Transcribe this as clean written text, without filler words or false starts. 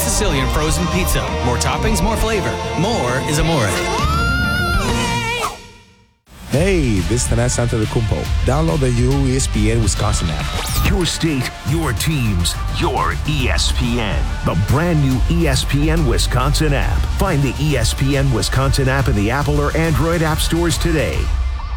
Sicilian frozen pizza. More toppings, more flavor. More is amore. Hey, this is Tanas Antetokounmpo. Download the new ESPN Wisconsin app. Your state, your teams, your ESPN. The brand new ESPN Wisconsin app. Find the ESPN Wisconsin app in the Apple or Android app stores today.